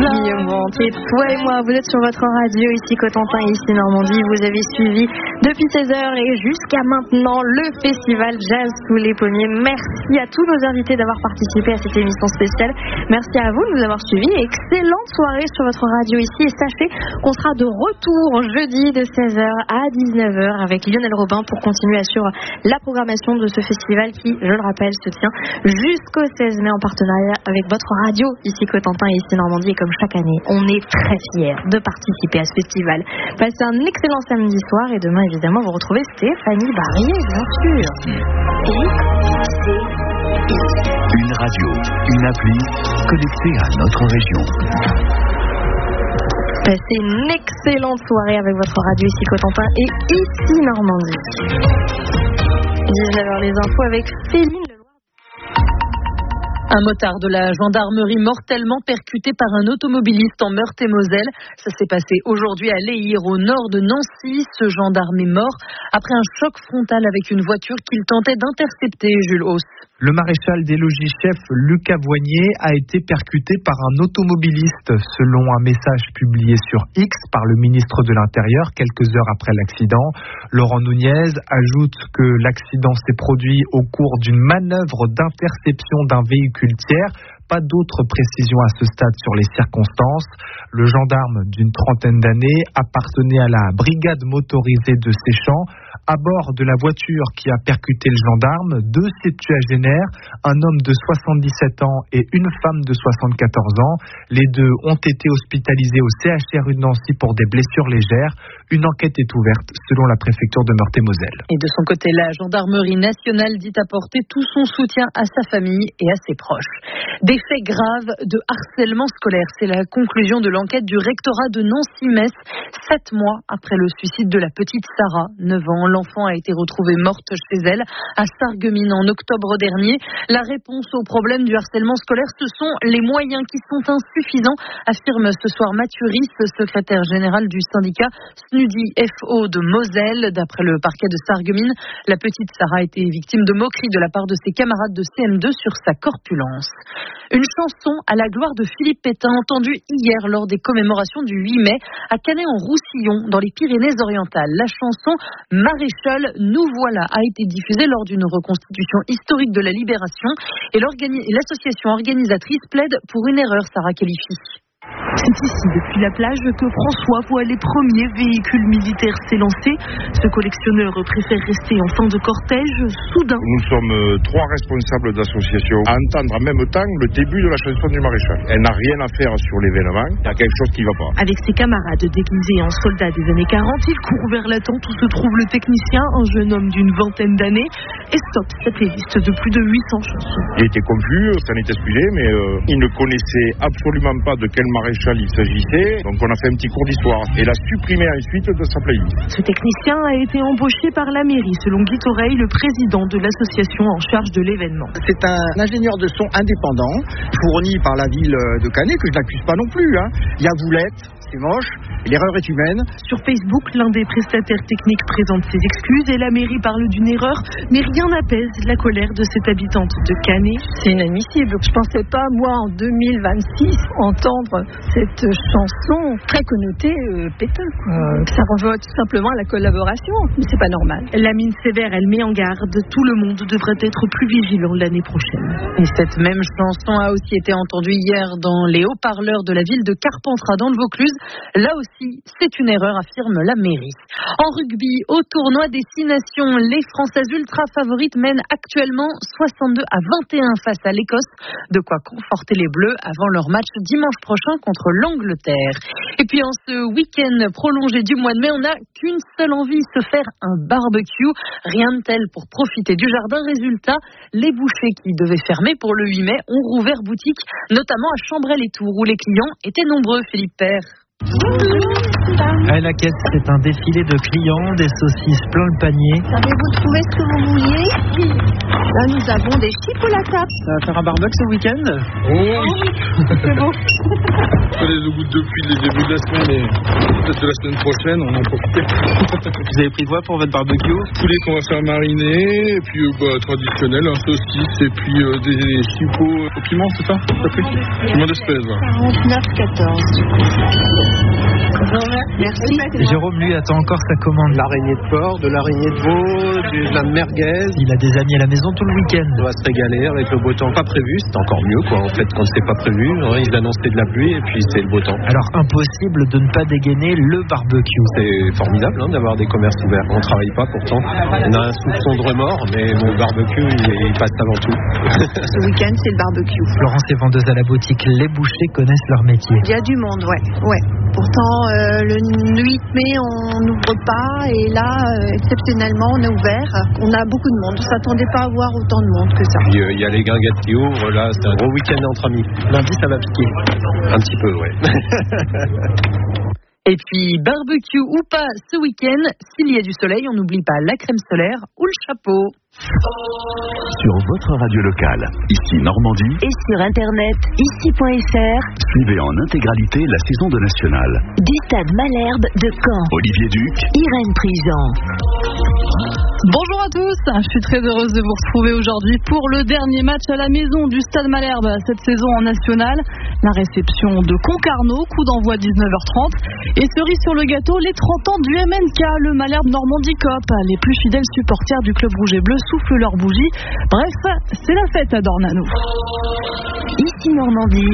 Guillaume Brandt. Toi et moi, vous êtes sur votre radio, ici Cotentin et ici Normandie. Vous avez suivi depuis 16h et jusqu'à maintenant le festival Jazz sous les pommiers. Merci à tous nos invités d'avoir participé à cette émission spéciale. Merci à vous de nous avoir suivis. Excellente soirée sur votre radio ici. Et sachez qu'on sera de retour jeudi de 16h à 19h avec Lionel Robin pour continuer à suivre la programmation de ce festival qui, je le rappelle, se tient jusqu'au 16 mai en partenariat avec votre radio ici Cotentin et ici Normandie. Et comme chaque année, on est très fiers de participer à ce festival. Passez un excellent samedi soir et demain évidemment vous retrouvez Stéphanie Barrier, bien sûr. Une radio, une appli connectée à notre région. Passez une excellente soirée avec votre radio ici Cotentin et ici Normandie. 19h les infos avec Céline. Un motard de la gendarmerie mortellement percuté par un automobiliste en Meurthe-et-Moselle. Ça s'est passé aujourd'hui à Léhir, au nord de Nancy. Ce gendarme est mort après un choc frontal avec une voiture qu'il tentait d'intercepter, Jules Hauss. Le maréchal des logis-chefs Lucas Voignier a été percuté par un automobiliste, selon un message publié sur X par le ministre de l'Intérieur quelques heures après l'accident. Laurent Nunez ajoute que l'accident s'est produit au cours d'une manœuvre d'interception d'un véhicule tiers. Pas d'autres précisions à ce stade sur les circonstances. Le gendarme d'une trentaine d'années appartenait à la brigade motorisée de Séchamps. À bord de la voiture qui a percuté le gendarme, 2 septuagénaires, un homme de 77 ans et une femme de 74 ans. Les deux ont été hospitalisés au CHRU de Nancy pour des blessures légères. Une enquête est ouverte selon la préfecture de Meurthe-et-Moselle. Et de son côté, la gendarmerie nationale dit apporter tout son soutien à sa famille et à ses proches. Des faits graves de harcèlement scolaire, c'est la conclusion de l'enquête du rectorat de Nancy-Metz, 7 mois après le suicide de la petite Sarah, 9 ans. L'enfant a été retrouvée morte chez elle à Sarreguemines en octobre dernier. La réponse au problème du harcèlement scolaire, ce sont les moyens qui sont insuffisants, affirme ce soir Mathuris, secrétaire général du syndicat SNUDI FO de Moselle. D'après le parquet de Sarreguemines, la petite Sarah a été victime de moqueries de la part de ses camarades de CM2 sur sa corpulence. Une chanson à la gloire de Philippe Pétain, entendue hier lors des commémorations du 8 mai à Canet-en-Roussillon, dans les Pyrénées-Orientales. La chanson Maréchal, nous voilà a été diffusée lors d'une reconstitution historique de la Libération et l'association organisatrice plaide pour une erreur, Sarah Khalifi. C'est ici, depuis la plage, que François voit les premiers véhicules militaires s'élancer. Ce collectionneur préfère rester en fin de cortège. Soudain, nous sommes 3 responsables d'association à entendre en même temps le début de la chanson du Maréchal. Elle n'a rien à faire sur l'événement, il y a quelque chose qui ne va pas. Avec ses camarades déguisés en soldats des années 40, il court vers la tente où se trouve le technicien, un jeune homme d'une vingtaine d'années, et stoppe sa playlist de plus de 800 chansons. Il était confus, s'en est excusé, mais il ne connaissait absolument pas de quel Maréchal il s'agissait, donc on a fait un petit cours d'histoire et l'a supprimé ensuite de sa playlist. Ce technicien a été embauché par la mairie, selon Guy Toreil, le président de l'association en charge de l'événement. C'est un ingénieur de son indépendant, fourni par la ville de Canet, que je n'accuse pas non plus. Il y a Voulette, c'est moche, l'erreur est humaine. Sur Facebook, l'un des prestataires techniques présente ses excuses et la mairie parle d'une erreur, mais rien n'apaise la colère de cette habitante de Canet. C'est inadmissible. Je ne pensais pas, moi, en 2026, entendre cette chanson très connotée Pétain. Ça renvoie tout simplement à la collaboration, mais c'est pas normal. La mine sévère, elle met en garde. Tout le monde devrait être plus vigilant l'année prochaine. Et cette même chanson a aussi été entendue hier dans les haut-parleurs de la ville de Carpentras dans le Vaucluse. Là aussi, c'est une erreur, affirme la mairie. En rugby, au tournoi des 6 nations, les Françaises ultra favorites mènent actuellement 62 à 21 face à l'Écosse. De quoi conforter les Bleus avant leur match dimanche prochain contre l'Angleterre. Et puis en ce week-end prolongé du mois de mai, on n'a qu'une seule envie, se faire un barbecue. Rien de tel pour profiter du jardin. Résultat, les bouchers qui devaient fermer pour le 8 mai ont rouvert boutique, notamment à Chambray-les-Tours où les clients étaient nombreux, Philippe Père. À la caisse, c'est un défilé de clients, des saucisses plein le panier. Savez-vous trouver ce que vous vouliez? Là, nous avons des chipolatas. Ça va faire un barbecue ce week-end? Oh oui, c'est beau. Les le goût depuis le début de la semaine et peut-être de la semaine prochaine, on en profite. Vous avez pris quoi pour votre barbecue? Poulet qu'on va faire mariner, et puis traditionnel, un saucisse, et puis des chipots au piment, c'est ça? Piment d'espèce, voilà. 49,14. Merci. Jérôme, lui, attend encore sa commande. L'araignée de porc, de l'araignée de veau, de la merguez. Il a des amis à la maison tout le week-end. On va se régaler avec le beau temps. Pas prévu, c'est encore mieux, quoi. En fait, quand c'est pas prévu, ils annonçaient de la pluie et puis c'est le beau temps. Alors, impossible de ne pas dégainer le barbecue. C'est formidable d'avoir des commerces ouverts. On travaille pas pourtant. On a un soupçon de remords, mais mon barbecue, il passe avant tout. Ce week-end, c'est le barbecue. Florence est vendeuse à la boutique. Les bouchers connaissent leur métier. Il y a du monde, ouais. Pourtant, le 8 mai, on n'ouvre pas. Et là, exceptionnellement, on est ouvert. On a beaucoup de monde. On ne s'attendait pas à voir autant de monde que ça. Il y a les guinguettes qui ouvrent. Là, c'est un gros week-end entre amis. Lundi, ça va piquer. Un petit peu, ouais. Et puis, barbecue ou pas ce week-end, s'il y a du soleil, on n'oublie pas la crème solaire ou le chapeau. Sur votre radio locale, ici Normandie, et sur internet, ici.fr, suivez en intégralité la saison de National. Du stade Malherbe de Caen. Olivier Duc, Irène Prigent. Bonjour à tous, je suis très heureuse de vous retrouver aujourd'hui pour le dernier match à la maison du Stade Malherbe cette saison en national. La réception de Concarneau, coup d'envoi 19h30. Et cerise sur le gâteau, les 30 ans du MNK, le Malherbe Normandie Cup. Les plus fidèles supporters du club rouge et bleu soufflent leurs bougies. Bref, c'est la fête à Dornano. Ici Normandie,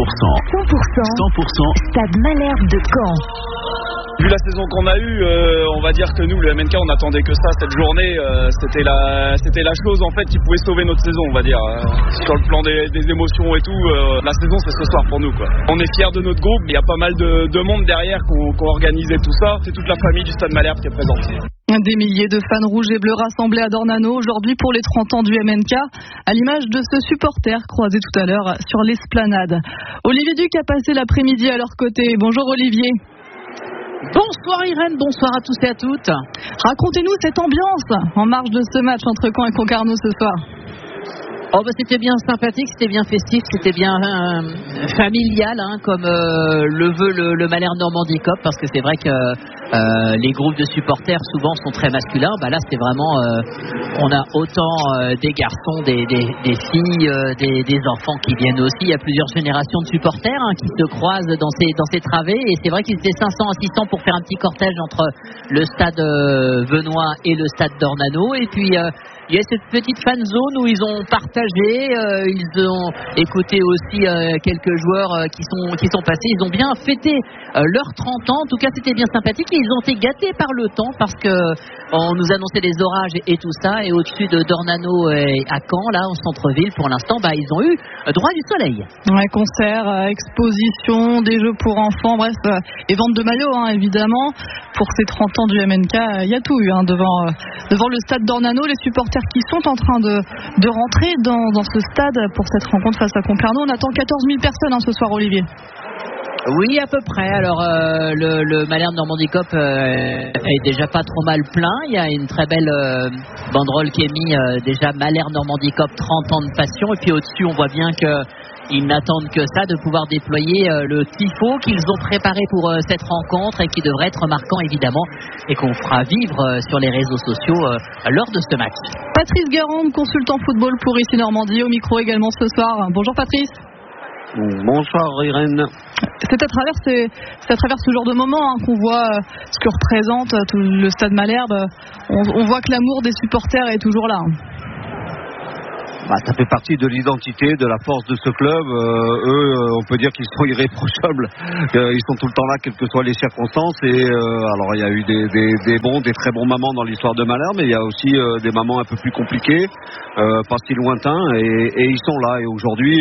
100% Stade Malherbe de Caen. Vu la saison qu'on a eue, on va dire que nous, le MNK, on n'attendait que ça cette journée. C'était la chose en fait qui pouvait sauver notre saison, on va dire. Sur le plan des émotions et tout, la saison c'est ce soir pour nous, quoi. On est fiers de notre groupe. Il y a pas mal de monde derrière qui ont organisé tout ça. C'est toute la famille du Stade Malherbe qui est présente. Des milliers de fans rouges et bleus rassemblés à Dornano aujourd'hui pour les 30 ans du MNK, à l'image de ce supporter croisé tout à l'heure sur l'esplanade. Olivier Duc a passé l'après-midi à leur côté. Bonjour Olivier. Bonsoir Irène, bonsoir à tous et à toutes. Racontez-nous cette ambiance en marge de ce match entre Caen et Concarneau ce soir. C'était bien sympathique, c'était bien festif, c'était bien familial, comme le veut le Malherbe Normandie Cup, parce que c'est vrai que les groupes de supporters souvent sont très masculins. Là c'est vraiment, on a autant des garçons, des filles, des enfants qui viennent aussi. Il y a plusieurs générations de supporters qui se croisent dans ces travées, et c'est vrai qu'ils étaient 500 assistants pour faire un petit cortège entre le stade Venoy et le stade Dornano, et puis il y a cette petite fan zone où ils ont partagé, ils ont écouté aussi quelques joueurs qui sont passés. Ils ont bien fêté leurs 30 ans. En tout cas, c'était bien sympathique. Et ils ont été gâtés par le temps parce que on nous annonçait des orages et tout ça. Et au-dessus de Dornano et à Caen, là, au centre-ville, pour l'instant, ils ont eu droit du soleil. Ouais, concert, exposition, des jeux pour enfants, bref, et vente de maillots, évidemment. Pour ces 30 ans du MNK, il y a tout eu devant le stade Dornano. Les supporters qui sont en train de rentrer dans ce stade pour cette rencontre face à Concarneau. On attend 14 000 personnes ce soir, Olivier. Oui, à peu près. Alors, le Malherbe Normandie Cup est déjà pas trop mal plein. Il y a une très belle banderole qui est mise déjà Malherbe Normandie Cup 30 ans de passion. Et puis au-dessus, on voit bien que ils n'attendent que ça, de pouvoir déployer le tifo qu'ils ont préparé pour cette rencontre et qui devrait être marquant évidemment et qu'on fera vivre sur les réseaux sociaux lors de ce match. Patrice Garande, consultant football pour ici Normandie, au micro également ce soir. Bonjour Patrice. Bonsoir Irène. C'est à travers ce genre de moment qu'on voit ce que représente tout le stade Malherbe. On voit que l'amour des supporters est toujours là. Ça fait partie de l'identité, de la force de ce club. Eux, on peut dire qu'ils sont irréprochables. Ils sont tout le temps là, quelles que soient les circonstances. Et alors, il y a eu des très bons moments dans l'histoire de Malherbe, mais il y a aussi des moments un peu plus compliqués, pas si lointains. Et ils sont là. Et aujourd'hui,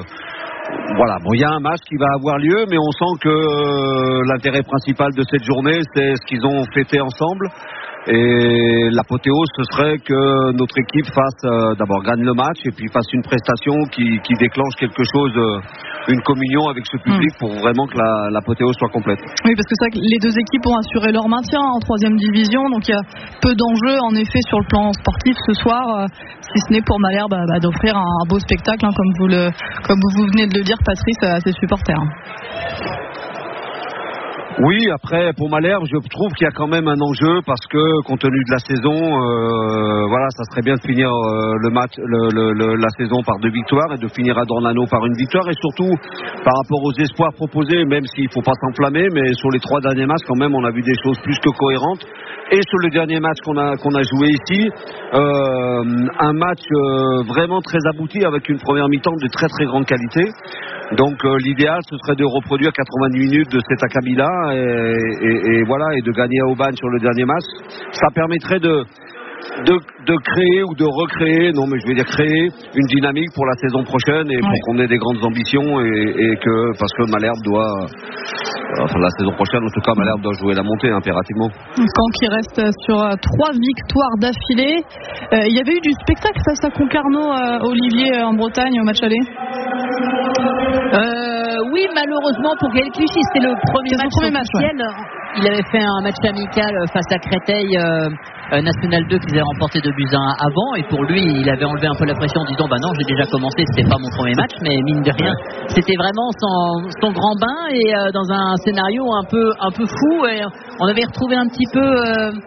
il y a un match qui va avoir lieu, mais on sent que l'intérêt principal de cette journée, c'est ce qu'ils ont fêté ensemble. Et l'apothéose, ce serait que notre équipe d'abord gagne le match et puis fasse une prestation qui déclenche quelque chose, une communion avec ce public pour vraiment que l'apothéose soit complète. Oui, parce que c'est vrai que les deux équipes ont assuré leur maintien en 3e division, donc il y a peu d'enjeux en effet sur le plan sportif ce soir, si ce n'est pour Malherbe d'offrir un beau spectacle, comme vous venez de le dire Patrice, à ses supporters. Oui, après pour Malherbe, je trouve qu'il y a quand même un enjeu parce que compte tenu de la saison, voilà, ça serait bien de finir le match, la saison par 2 victoires et de finir à Dornano par une victoire et surtout par rapport aux espoirs proposés, même s'il faut pas s'enflammer, mais sur les 3 derniers matchs quand même, on a vu des choses plus que cohérentes. Et sur le dernier match qu'on a joué ici, un match vraiment très abouti avec une première mi-temps de très très grande qualité. Donc l'idéal ce serait de reproduire 90 minutes de cet acabit-là et voilà, et de gagner à Aubagne sur le dernier match. Ça permettrait de créer ou de recréer, non mais je vais dire créer une dynamique pour la saison prochaine et pour qu'on ait des grandes ambitions et que, parce que Malherbe doit, enfin la saison prochaine en tout cas, Malherbe doit jouer la montée impérativement. Caen qui reste sur 3 victoires d'affilée. Il y avait eu du spectacle face à Concarneau, Olivier, en Bretagne au match aller. Oui, malheureusement pour Gaël Clichy, c'était le premier match officiel. Ouais. Il avait fait un match amical face à Créteil, National 2 qu'ils avaient remporté 2-1 avant, et pour lui il avait enlevé un peu la pression en disant bah non, j'ai déjà commencé, c'était pas mon premier match, mais mine de rien c'était vraiment son grand bain et dans un scénario un peu fou, et on avait retrouvé un petit peu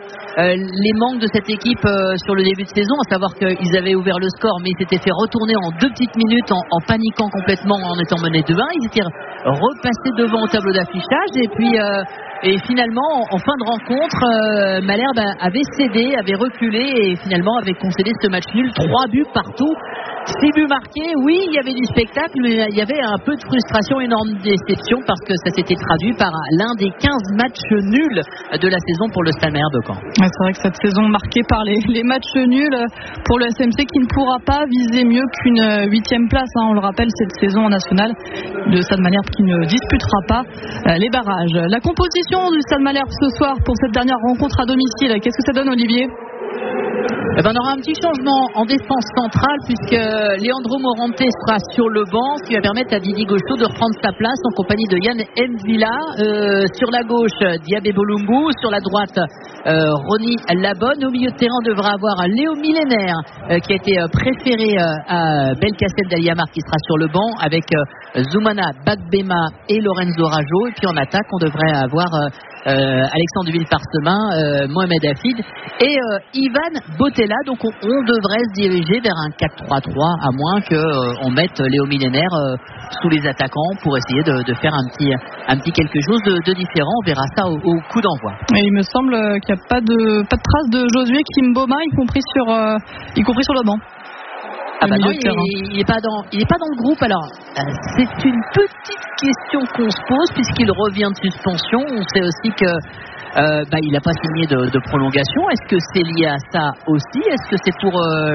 les manques de cette équipe sur le début de saison, à savoir qu'ils avaient ouvert le score mais ils s'étaient fait retourner en 2 petites minutes en paniquant complètement en étant menés 2-1, ils étaient repassés devant au tableau d'affichage et puis et finalement en fin de rencontre Malherbe avait cédé, avait reculé et finalement avait concédé ce match nul, 3 buts partout. 6 buts marqués, oui, il y avait du spectacle, mais il y avait un peu de frustration, énorme déception, parce que ça s'était traduit par l'un des 15 matchs nuls de la saison pour le Stade Malherbe de Caen. Ouais, c'est vrai que cette saison marquée par les matchs nuls pour le SMC qui ne pourra pas viser mieux qu'une 8e place. On le rappelle, cette saison en nationale, le Stade Malherbe qui ne disputera pas les barrages. La composition du Stade Malherbe ce soir pour cette dernière rencontre à domicile, qu'est-ce que ça donne, Olivier ? On aura un petit changement en défense centrale puisque Leandro Morante sera sur le banc, ce qui va permettre à Didi Gaucho de reprendre sa place en compagnie de Yann Mvila. Sur la gauche, Diabé Bolumbu. Sur la droite, Ronny Labonne. Au milieu de terrain, on devra avoir Léo Millénaire qui a été préféré à Belkacem Daliamar qui sera sur le banc avec Zoumana Bagbema et Lorenzo Rajo. Et puis en attaque, on devrait avoir Alexandre Duville-Parsemin, Mohamed Hafid et Ivan Botella. Donc on devrait se diriger vers un 4-3-3 à moins qu'on mette Léo Millénaire sous les attaquants pour essayer de faire un petit quelque chose de différent. On verra ça au coup d'envoi. Et il me semble qu'il n'y a pas de trace de Josué Kimboma, y compris sur le banc. Ah bah non, il est pas dans le groupe. Alors c'est une petite question qu'on se pose puisqu'il revient de suspension. On sait aussi que il n'a pas signé de prolongation. Est-ce que c'est lié à ça aussi? Est-ce que c'est pour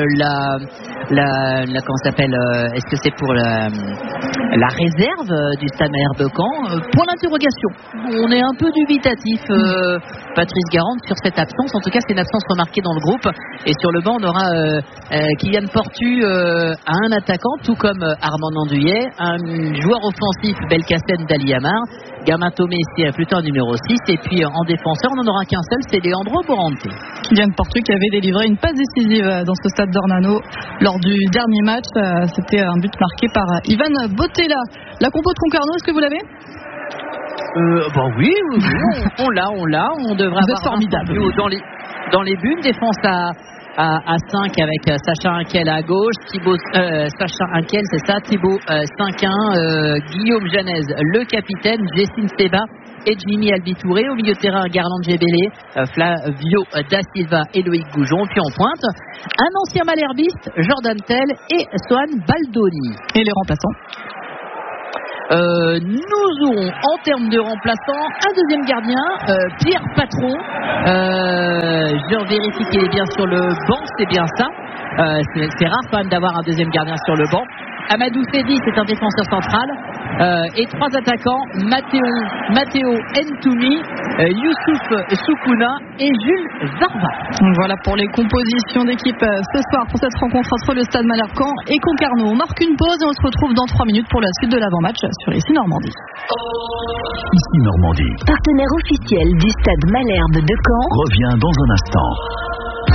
comment ça s'appelle est-ce que c'est pour la réserve du Stade Malherbe de Caen? Point d'interrogation. On est un peu dubitatif, Patrice Garand, sur cette absence. En tout cas, c'est une absence remarquée dans le groupe. Et sur le banc, on aura Kylian Portu, un attaquant, tout comme Armand Nandouillet, un joueur offensif, Belkacem Daliamar, Gamin Tomé, c'est plutôt un numéro 6, et puis en défenseur, on n'en aura qu'un seul, c'est Leandro Morante. Kylian Portu qui avait délivré une passe décisive dans ce stade d'Ornano lors du dernier match. C'était un but marqué par Ivan Botella. La compo de Concarneau, est-ce que vous l'avez? Oui, on l'a. On devrait avoir formidable dans les buts. Défense à 5 avec Sacha Hinkel à gauche, Sacha Hinkel, c'est ça, Thibaut 5-1, Guillaume Janez, le capitaine, Jessine Seba et Jimmy Albitouré. Au milieu de terrain, Garland Gebele, Flavio Da Silva et Loïc Goujon. Puis en pointe, un ancien malherbiste, Jordan Tell et Sohan Baldoni. Et les remplaçants? Nous aurons en termes de remplaçants un deuxième gardien, Pierre Patron. Je vérifie qu'il est bien sur le banc, c'est bien ça. C'est rare quand même d'avoir un deuxième gardien sur le banc. Amadou Fedi, c'est un défenseur central. Et 3 attaquants, Matteo Ntoumi, Youssouf Soukouna et Jules Zarva. Voilà pour les compositions d'équipe ce soir pour cette rencontre entre le Stade Malherbe Caen et Concarneau. On marque une pause et on se retrouve dans 3 minutes pour la suite de l'avant-match sur Ici Normandie. Ici Normandie, partenaire officiel du Stade Malherbe de Caen, revient dans un instant.